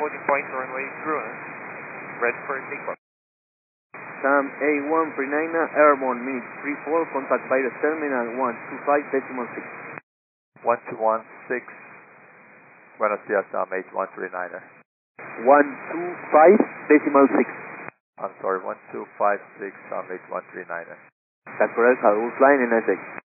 holding point runway crew, ready for takeoff. SAM A139 airborne, minute 34, contact virus terminal 125.6. 1216, buenos días, SAM H139er. 125.6. I'm sorry, 1256, SAM H139er. That's correct, I'll flying in SX.